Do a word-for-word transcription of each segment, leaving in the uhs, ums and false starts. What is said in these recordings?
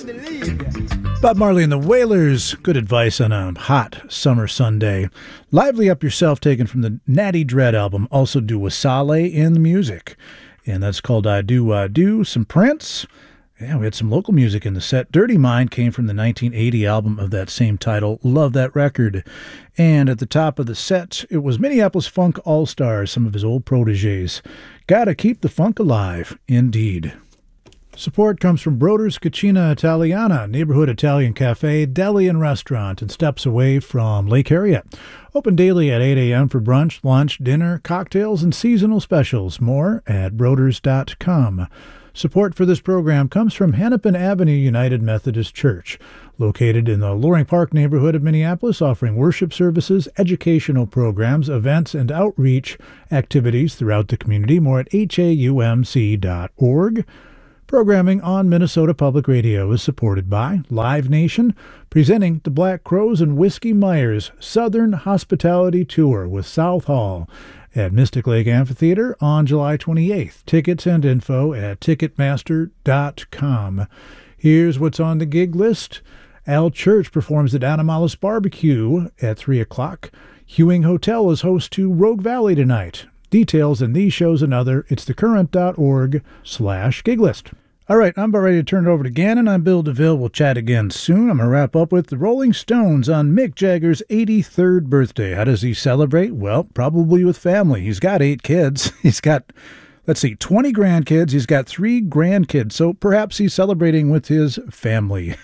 Bob Marley and the Wailers, good advice on a hot summer Sunday. Lively Up Yourself, taken from the Natty Dread album. Also do Wasale in the music. And that's called I Do, I Do. Some Prince. Yeah, we had some local music in the set. Dirty Mind came from the nineteen eighty album of that same title. Love that record. And at the top of the set, it was Minneapolis Funk All-Stars, some of his old protégés. Gotta keep the funk alive, indeed. Support comes from Broder's Cucina Italiana, neighborhood Italian cafe, deli, and restaurant, and steps away from Lake Harriet. Open daily at eight a.m. for brunch, lunch, dinner, cocktails, and seasonal specials. More at broders dot com. Support for this program comes from Hennepin Avenue United Methodist Church, located in the Loring Park neighborhood of Minneapolis, offering worship services, educational programs, events, and outreach activities throughout the community. More at H A U M C dot org. Programming on Minnesota Public Radio is supported by Live Nation, presenting the Black Crowes and Whiskey Myers Southern Hospitality Tour with South Hall at Mystic Lake Amphitheater on July twenty-eighth. Tickets and info at ticketmaster dot com. Here's what's on the gig list. Al Church performs at Animalis Barbecue at three o'clock. Hewing Hotel is host to Rogue Valley tonight. Details in these shows and other, it's thecurrent dot org slash gig list. All right, I'm about ready to turn it over to Gannon. I'm Bill DeVille. We'll chat again soon. I'm going to wrap up with the Rolling Stones on Mick Jagger's eighty-third birthday. How does he celebrate? Well, probably with family. He's got eight kids. He's got, let's see, twenty grandkids. He's got three grandkids. So perhaps he's celebrating with his family.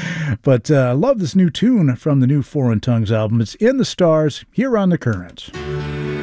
But uh, I love this new tune from the new Foreign Tongues album. It's In the Stars, here on The Current.